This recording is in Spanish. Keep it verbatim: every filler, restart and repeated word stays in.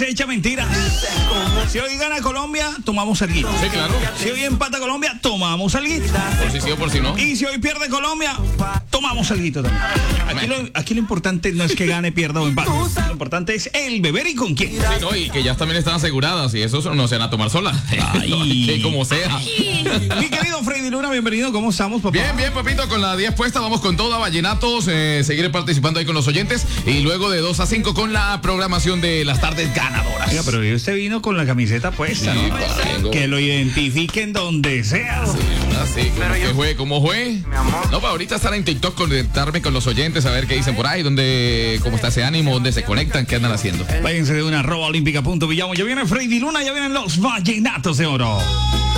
Echa mentiras. Si hoy gana Colombia, tomamos alguito. Sí, claro. Si hoy empata Colombia, tomamos alguito. Por si sí o por si no. Y si hoy pierde Colombia, tomamos alguito también. Aquí lo, aquí lo importante no es que gane, pierda o empate. Lo importante es el beber y con quién. Sí, no, y que ya también están aseguradas y eso no se van a tomar solas. Ay. Que como sea. Mi querido Freddy Luna, bienvenido. ¿Cómo estamos, papá? Bien, bien, papito, con la diez puesta, vamos con todo a Vallenatos, eh, seguiré participando ahí con los oyentes y luego de dos a cinco con la programación de las tardes ganadoras. Oiga, pero usted vino con la camiseta puesta, Sí, ¿no? tengo. Que lo identifiquen donde sea. Sí, así, como que fue, ¿cómo fue? No, para ahorita estar en TikTok, conectarme con los oyentes, a ver qué dicen por ahí, dónde, cómo está ese ánimo, dónde se conectan, qué andan haciendo. Váyanse de una arroba olímpica punto villamo. Ya viene Freddy Luna, ya vienen los Vallenatos de Oro.